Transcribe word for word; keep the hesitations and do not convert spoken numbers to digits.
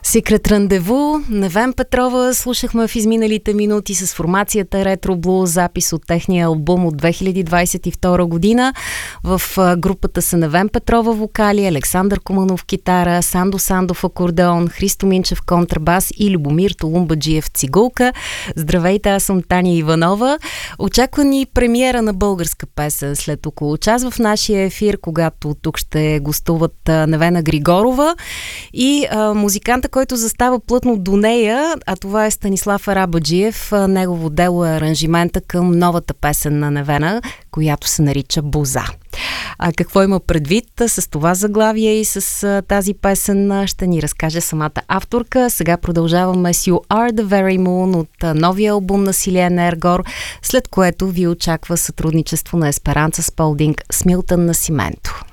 Secret Рандеву, Невен Петрова слушахме в изминалите минути с формацията Ретро Блуз, запис от техния албум от две хиляди двадесет и втора година. В групата са Невен Петрова вокали, Александър Куманов китара, Сандо Сандов акордеон, Христо Минчев контрабас и Любомир Толумбаджиев цигулка. Здравейте, аз съм Таня Иванова. Очаква ни премиера на българска песен след около час в нашия ефир, когато тук ще гостуват Невена Григорова и а, музиканта, който застава плътно до нея, а това е Станислав Арабаджиев. Негово дело е аранжимента към новата песен на Невена, която се нарича Боза. А какво има предвид с това заглавие и с а, тази песен ще ни разкаже самата авторка. Сега продължаваме с You Are the Very Moon от а, новия албум на Силиен Ергор, след което ви очаква сътрудничество на Есперанца Спалдинг с Милтън Насименто.